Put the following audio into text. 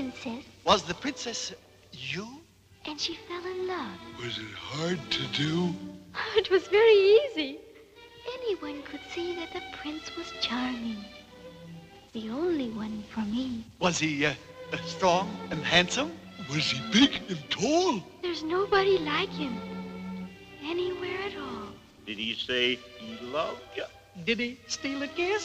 princess. Was the princess you? And she fell in love. Was it hard to do? It was very easy. Anyone could see that the prince was charming. The only one for me. Was he strong and handsome? Was he big and tall? There's nobody like him. Anywhere at all. Did he say he loved you? Did he steal a kiss?